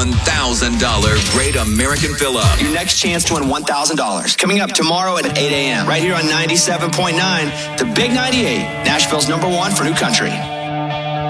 $1,000 Great American Fill-Up. Your next chance to win $1,000. Coming up tomorrow at 8 a.m. right here on 97.9, the Big 98, Nashville's #1 for new country.